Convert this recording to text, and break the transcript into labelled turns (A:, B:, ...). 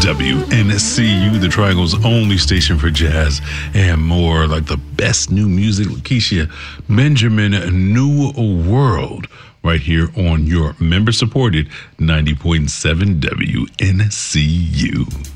A: WNCU, the Triangle's only station for jazz and more, like the best new music. Lakeisha Benjamin, New World, right here on your member-supported 90.7 WNCU.